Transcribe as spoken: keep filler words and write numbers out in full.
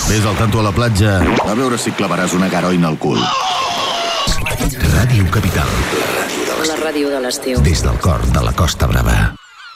Ves al tanto a la platja, a veure si clavaràs una garoina al cul. Ràdio Capital. La ràdio de l'estiu. Des del cor de la Costa Brava.